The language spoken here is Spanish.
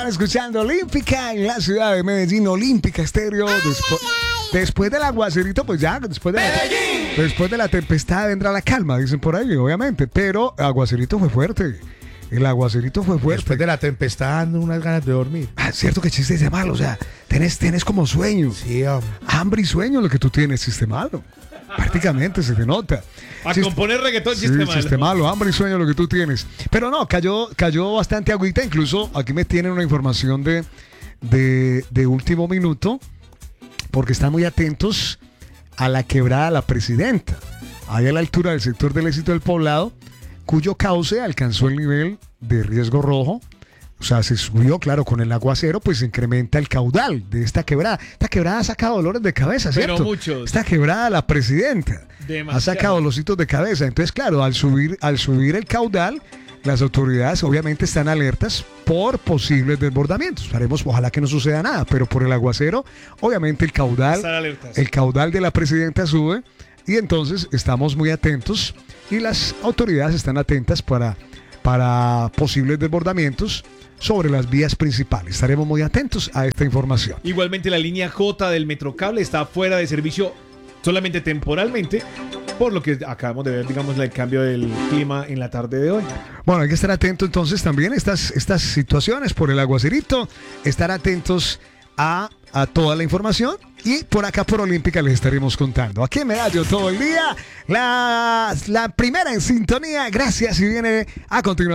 Escuchando Olímpica en la ciudad de Medellín, Olímpica Estéreo. Después del aguacerito, pues ya, después de la tempestad vendrá la calma, dicen por ahí, obviamente. Pero el aguacerito fue fuerte. El aguacerito fue fuerte. Después de la tempestad ando unas ganas de dormir. Es cierto que chiste de malo, o sea, tenés como sueño. Sí, hombre. Hambre y sueño lo que tú tienes, chiste malo. Prácticamente se te nota. A componer reggaetón, chiste malo. Chiste malo, hambre y sueño lo que tú tienes. Pero no, cayó bastante agüita. Incluso aquí me tienen una información de último minuto, porque están muy atentos a la quebrada La Presidenta, ahí a la altura del sector del Éxito del Poblado, cuyo cauce alcanzó el nivel de riesgo rojo. O sea, se subió, claro, con el aguacero, pues se incrementa el caudal de esta quebrada. Esta quebrada ha sacado dolores de cabeza, ¿cierto? Pero muchos. Esta quebrada La Presidenta Demasiado. ha sacado dolorcitos de cabeza. Entonces, claro, al subir el caudal, las autoridades obviamente están alertas por posibles desbordamientos. Ojalá que no suceda nada, pero por el aguacero, obviamente el caudal de La Presidenta sube, y entonces estamos muy atentos y las autoridades están atentas para posibles desbordamientos sobre las vías principales. Estaremos muy atentos a esta información. Igualmente la línea J del Metrocable está fuera de servicio solamente temporalmente, por lo que acabamos de ver, digamos, el cambio del clima en la tarde de hoy. Bueno, hay que estar atento entonces también a estas situaciones por el aguacerito, estar atentos a toda la información, y por acá por Olímpica les estaremos contando. Aquí en Medallo todo el día, la primera en sintonía. Gracias, y viene a continuación